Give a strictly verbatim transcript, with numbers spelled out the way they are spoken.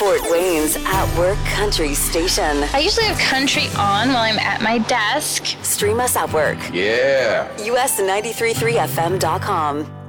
Fort Wayne's At Work Country Station. I usually have country on while I'm at my desk. Stream us at work. Yeah. U S ninety-three point three F M dot com.